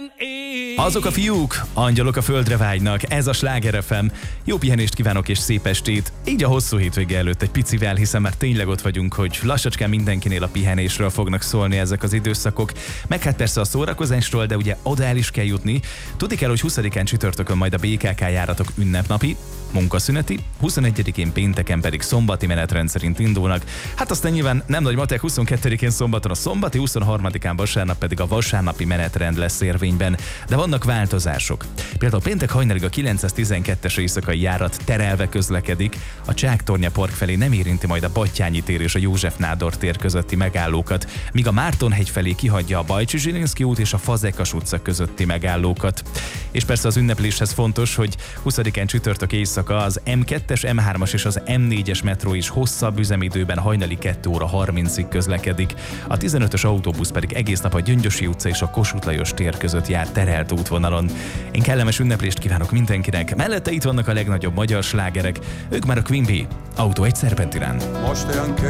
Azok a fiúk, angyalok a földre vágynak, ez a Sláger FM. Jó pihenést kívánok és szép estét. Így a hosszú hétvége előtt egy picivel, hiszen már tényleg ott vagyunk, hogy lassacskán mindenkinél a pihenésről fognak szólni ezek az időszakok. Meg hát persze a szórakozásról, de ugye oda el is kell jutni. Tudni kell, hogy 20-án csütörtökön majd a BKK járatok ünnepnapi, munkaszüneti, 21-én pénteken pedig szombati menetrend szerint indulnak. Hát aztán nyilván nem nagy matek, 22-én szombaton a szombati, 23-án vasárnap pedig a vasárnapi menetrend lesz érvényben. De vannak változások. Például péntek hajnalig a 912-es éjszakai járat terelve közlekedik, a Csáktornya Park felé nem érinti majd a Battyányi tér és a József Nádor tér közötti megállókat, míg a Mártonhegy felé kihagyja a Bajcsi Zsilinszky út és a Fazekas utca közötti megállókat. És persze az ünnepléshez fontos, hogy 20-án csütörtök éjszaka az M2-es, M3-as és az M4-es metró is hosszabb üzemidőben hajnali 2 óra 30-ig közlekedik. A 15-ös autóbusz pedig egész nap a Gyöngyösi utca és a Kossuth Lajos tér között jár terelt útvonalon. Én kellemes ünneplést kívánok mindenkinek. Mellette itt vannak a legnagyobb magyar slágerek. Ők már a Queen Bee, Autó egy szerpentinán. Most olyan könnyű